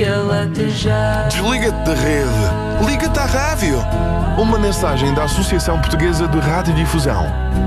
dia latejar. Desliga-te da rede. Liga-te à rádio. Uma mensagem da Associação Portuguesa de Radiodifusão.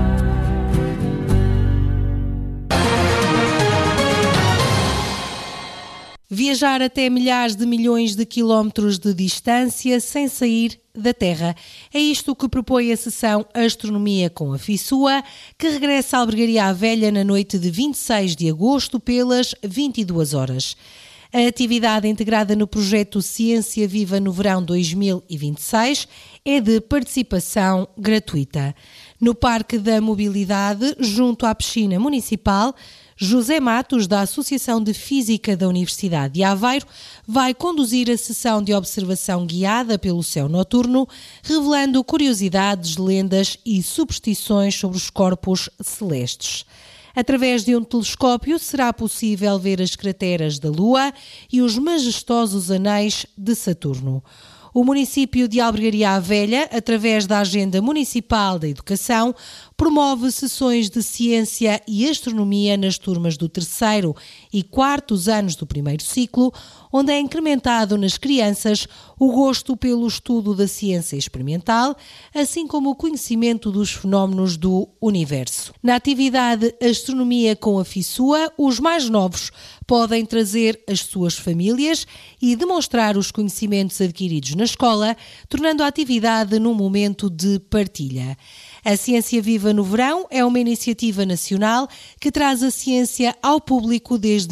Viajar até milhares de milhões de quilómetros de distância sem sair da Terra. É isto que propõe a sessão Astronomia com a FISUA, que regressa à Albergaria à Velha na noite de 26 de agosto pelas 22 horas. A atividade integrada no projeto Ciência Viva no Verão 2026 é de participação gratuita. No Parque da Mobilidade, junto à piscina municipal, José Matos, da Associação de Física da Universidade de Aveiro, vai conduzir a sessão de observação guiada pelo céu noturno, revelando curiosidades, lendas e superstições sobre os corpos celestes. Através de um telescópio será possível ver as crateras da Lua e os majestosos anéis de Saturno. O município de Albergaria à Velha, através da Agenda Municipal da Educação, promove sessões de ciência e astronomia nas turmas do 3º e 4º anos do primeiro ciclo, onde é incrementado nas crianças o gosto pelo estudo da ciência experimental, assim como o conhecimento dos fenómenos do universo. Na atividade Astronomia com a FISUA, os mais novos podem trazer as suas famílias e demonstrar os conhecimentos adquiridos na escola, tornando a atividade num momento de partilha. A Ciência Viva no Verão é uma iniciativa nacional que traz a ciência ao público desde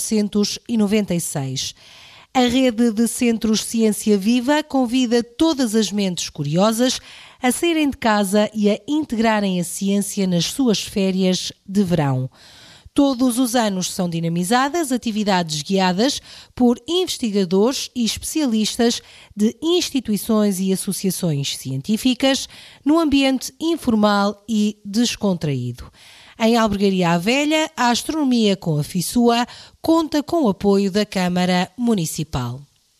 1996. A rede de centros Ciência Viva convida todas as mentes curiosas a saírem de casa e a integrarem a ciência nas suas férias de verão. Todos os anos são dinamizadas atividades guiadas por investigadores e especialistas de instituições e associações científicas num ambiente informal e descontraído. Em Albergaria à Velha, a Astronomia com a FISUA conta com o apoio da Câmara Municipal.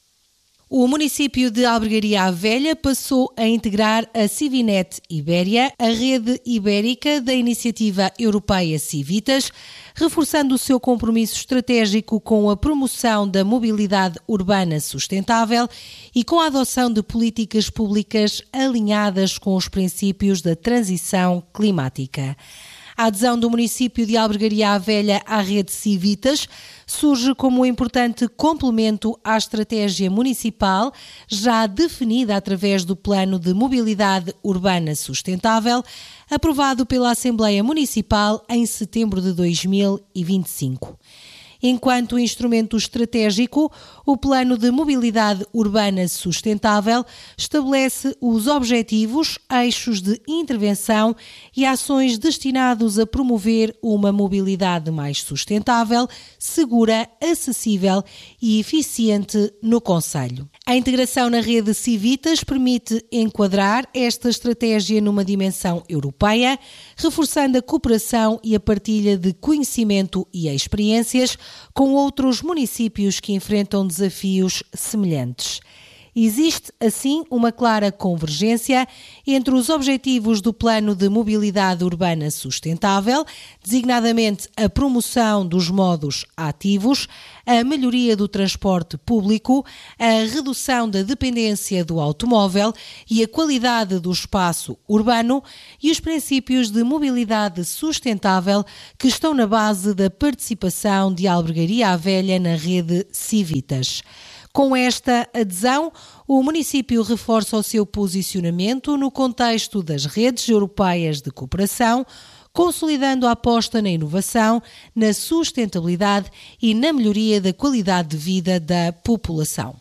O município de Albergaria à Velha passou a integrar a Civinet Ibéria, a rede ibérica da iniciativa europeia Civitas, reforçando o seu compromisso estratégico com a promoção da mobilidade urbana sustentável e com a adoção de políticas públicas alinhadas com os princípios da transição climática. A adesão do município de Albergaria à Velha à rede Civitas surge como um importante complemento à estratégia municipal, já definida através do Plano de Mobilidade Urbana Sustentável, aprovado pela Assembleia Municipal em setembro de 2025. Enquanto instrumento estratégico, o Plano de Mobilidade Urbana Sustentável estabelece os objetivos, eixos de intervenção e ações destinados a promover uma mobilidade mais sustentável, segura, acessível e eficiente no concelho. A integração na rede Civitas permite enquadrar esta estratégia numa dimensão europeia, reforçando a cooperação e a partilha de conhecimento e experiências com outros municípios que enfrentam desafios semelhantes. Existe, assim, uma clara convergência entre os objetivos do Plano de Mobilidade Urbana Sustentável, designadamente a promoção dos modos ativos, a melhoria do transporte público, a redução da dependência do automóvel e a qualidade do espaço urbano e os princípios de mobilidade sustentável que estão na base da participação de Albergaria à Velha na rede Civitas. Com esta adesão, o município reforça o seu posicionamento no contexto das redes europeias de cooperação, consolidando a aposta na inovação, na sustentabilidade e na melhoria da qualidade de vida da população.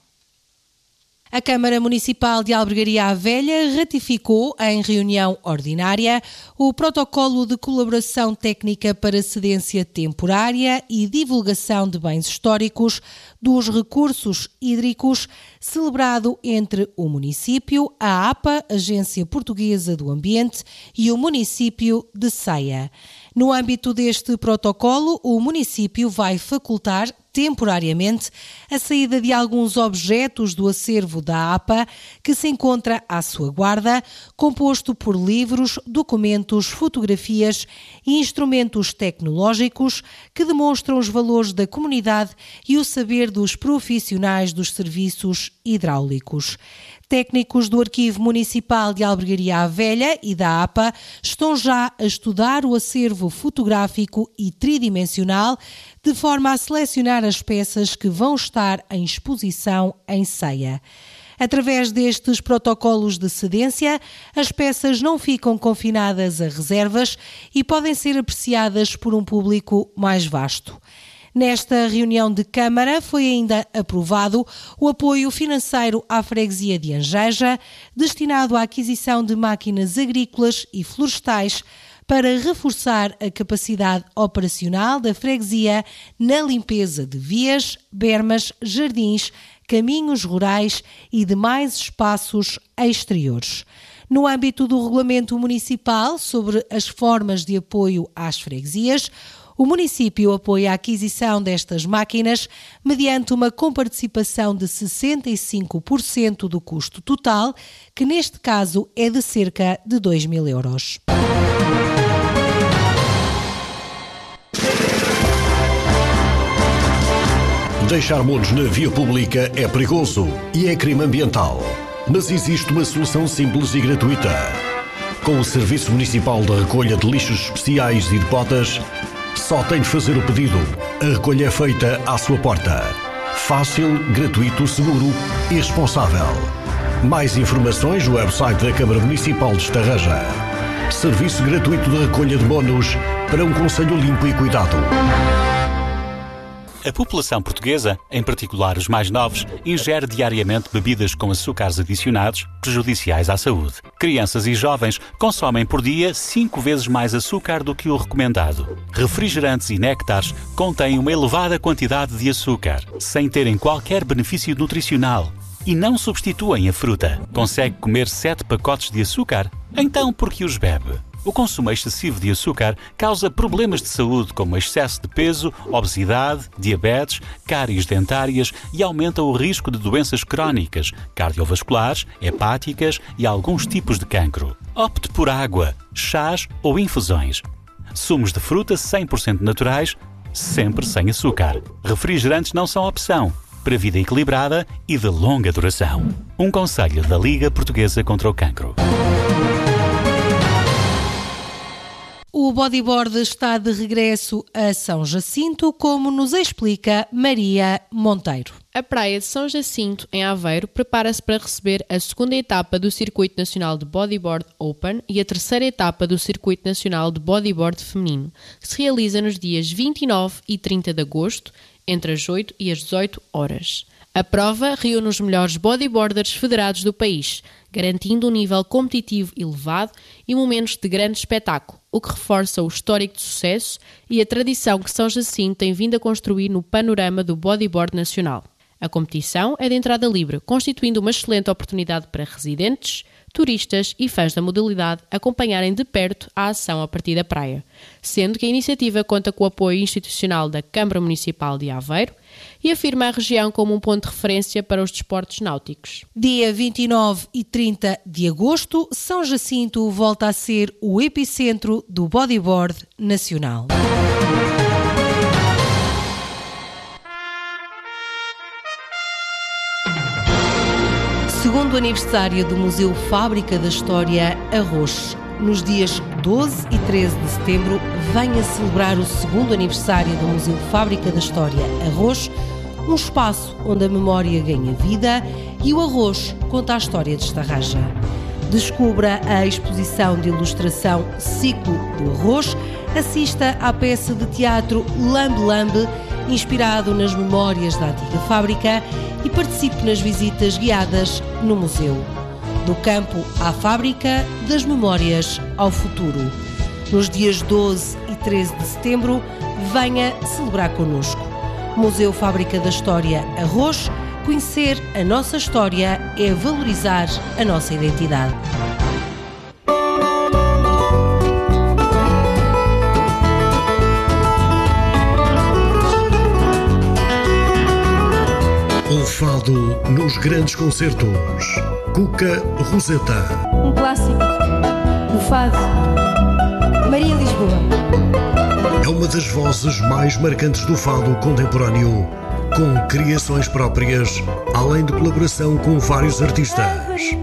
A Câmara Municipal de Albergaria à Velha ratificou, em reunião ordinária, o protocolo de colaboração técnica para cedência temporária e divulgação de bens históricos dos recursos hídricos, celebrado entre o município, a APA, Agência Portuguesa do Ambiente, e o município de Ceia. No âmbito deste protocolo, o município vai facultar temporariamente a saída de alguns objetos do acervo da APA que se encontra à sua guarda, composto por livros, documentos, fotografias e instrumentos tecnológicos que demonstram os valores da comunidade e o saber dos profissionais dos serviços hidráulicos. Técnicos do Arquivo Municipal de Albergaria à Velha e da APA estão já a estudar o acervo fotográfico e tridimensional de forma a selecionar as peças que vão estar em exposição em ceia. Através destes protocolos de cedência, as peças não ficam confinadas a reservas e podem ser apreciadas por um público mais vasto. Nesta reunião de Câmara foi ainda aprovado o apoio financeiro à freguesia de Angeja, destinado à aquisição de máquinas agrícolas e florestais para reforçar a capacidade operacional da freguesia na limpeza de vias, bermas, jardins, caminhos rurais e demais espaços exteriores. No âmbito do Regulamento Municipal sobre as formas de apoio às freguesias, o município apoia a aquisição destas máquinas mediante uma comparticipação de 65% do custo total, que neste caso é de cerca de 2.000 euros. Deixar monos na via pública é perigoso e é crime ambiental. Mas existe uma solução simples e gratuita. Com o Serviço Municipal de Recolha de Lixos Especiais e de Botas, só tem de fazer o pedido. A recolha é feita à sua porta. Fácil, gratuito, seguro e responsável. Mais informações no website da Câmara Municipal de Estarreja. Serviço gratuito de recolha de monos para um concelho limpo e cuidado. A população portuguesa, em particular os mais novos, ingere diariamente bebidas com açúcares adicionados, prejudiciais à saúde. Crianças e jovens consomem por dia 5 vezes mais açúcar do que o recomendado. Refrigerantes e néctares contêm uma elevada quantidade de açúcar, sem terem qualquer benefício nutricional. E não substituem a fruta. Consegue comer 7 pacotes de açúcar? Então por que os bebe? O consumo excessivo de açúcar causa problemas de saúde como excesso de peso, obesidade, diabetes, cáries dentárias e aumenta o risco de doenças crónicas, cardiovasculares, hepáticas e alguns tipos de cancro. Opte por água, chás ou infusões. Sumos de fruta 100% naturais, sempre sem açúcar. Refrigerantes não são opção. Para vida equilibrada e de longa duração. Um conselho da Liga Portuguesa contra o Cancro. O bodyboard está de regresso a São Jacinto, como nos explica Maria Monteiro. A Praia de São Jacinto, em Aveiro, prepara-se para receber a segunda etapa do Circuito Nacional de Bodyboard Open e a terceira etapa do Circuito Nacional de Bodyboard Feminino, que se realiza nos dias 29 e 30 de agosto, entre as 8 e as 18 horas. A prova reúne os melhores bodyboarders federados do país, garantindo um nível competitivo elevado e momentos de grande espetáculo, o que reforça o histórico de sucesso e a tradição que São Jacinto tem vindo a construir no panorama do bodyboard nacional. A competição é de entrada livre, constituindo uma excelente oportunidade para residentes, turistas e fãs da modalidade acompanharem de perto a ação a partir da praia, sendo que a iniciativa conta com o apoio institucional da Câmara Municipal de Aveiro e afirma a região como um ponto de referência para os desportos náuticos. Dia 29 e 30 de agosto, São Jacinto volta a ser o epicentro do bodyboard nacional. Segundo aniversário do Museu Fábrica da História Arroz. Nos dias 12 e 13 de setembro, venha celebrar o segundo aniversário do Museu Fábrica da História Arroz, um espaço onde a memória ganha vida e o arroz conta a história de Estarreja. Descubra a exposição de ilustração Ciclo do Arroz, assista à peça de teatro Lambe Lambe, inspirado nas memórias da antiga fábrica, e participe nas visitas guiadas no museu. Do campo à fábrica, das memórias ao futuro. Nos dias 12 e 13 de setembro, venha celebrar connosco. Museu Fábrica da História Arroz. Conhecer a nossa história é valorizar a nossa identidade. fado nos grandes concertos. Cuca Roseta. Um clássico do fado. Maria Lisboa. É uma das vozes mais marcantes do fado contemporâneo, com criações próprias, além de colaboração com vários artistas.